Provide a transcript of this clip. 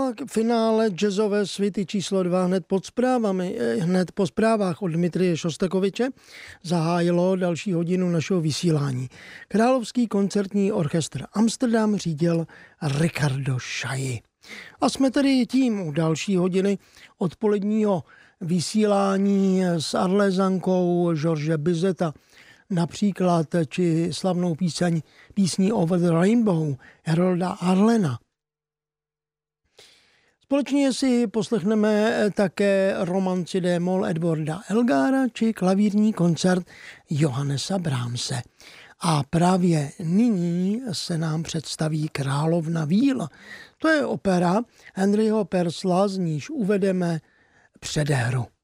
A finále jazzové svity číslo 2 hned po zprávách od Dmitrije Šostakoviče zahájilo další hodinu našeho vysílání. Královský koncertní orchestr Amsterdam řídil Ricardo Chailly. A jsme tedy tím u další hodiny odpoledního vysílání s Arlézankou George Bizeta, například či slavnou písní Over the Rainbow Harolda Arlena. Společně si poslechneme také romanci d-moll Edwarda Elgara či klavírní koncert Johannesa Brahmse. A právě nyní se nám představí Královna víl. To je opera Henryho Purcella, z níž uvedeme předehru.